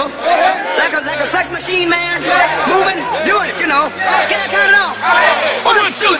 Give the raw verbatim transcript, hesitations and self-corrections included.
know? Like a, like a sex machine, man. Moving, doing